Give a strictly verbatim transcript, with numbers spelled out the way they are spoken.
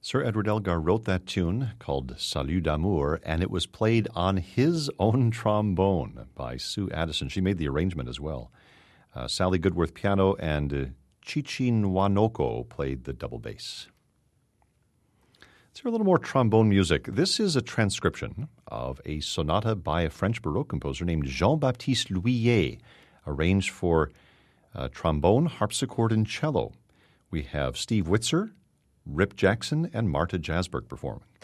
Sir Edward Elgar wrote that tune called Salut d'Amour, and it was played on his own trombone by Sue Addison. She made the arrangement as well. Uh, Sally Goodworth piano, and uh, Chichi Nwanoko played the double bass. Let's hear a little more trombone music. This is a transcription of a sonata by a French Baroque composer named Jean-Baptiste Lhuillier, arranged for uh, trombone, harpsichord, and cello. We have Steve Witzer, Rip Jackson, and Marta Jasberg performing.